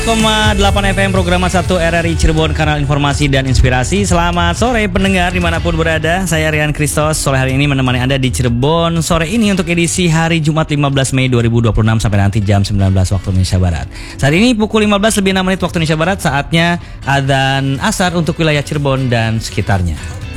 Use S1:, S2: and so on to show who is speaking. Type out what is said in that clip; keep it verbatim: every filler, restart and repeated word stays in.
S1: delapan F M program satu R R I Cirebon, kanal informasi dan inspirasi. Selamat sore pendengar dimanapun berada. Saya Rian Kristos. Sore hari ini menemani Anda di Cirebon sore ini untuk edisi hari Jumat lima belas Mei dua ribu dua puluh enam sampai nanti jam sembilan belas waktu Indonesia Barat. Saat ini pukul lima belas lebih enam menit waktu Indonesia Barat. Saatnya adzan asar untuk wilayah Cirebon dan sekitarnya.